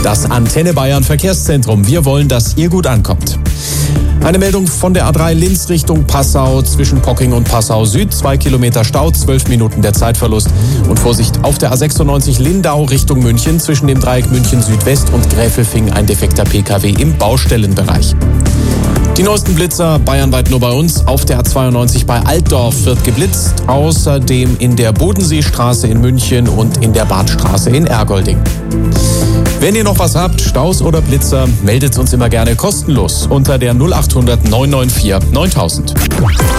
Das Antenne Bayern Verkehrszentrum. Wir wollen, dass ihr gut ankommt. Eine Meldung von der A3 Linz Richtung Passau zwischen Pocking und Passau Süd. 2 Kilometer Stau, 12 Minuten der Zeitverlust. Und Vorsicht auf der A96 Lindau Richtung München. Zwischen dem Dreieck München Südwest und Gräfelfing ein defekter Pkw im Baustellenbereich. Die neuesten Blitzer bayernweit nur bei uns. Auf der A92 bei Altdorf wird geblitzt. Außerdem in der Bodenseestraße in München und in der Badstraße in Ergolding. Wenn ihr noch was habt, Staus oder Blitzer, meldet uns immer gerne kostenlos unter der 0800 994 9000.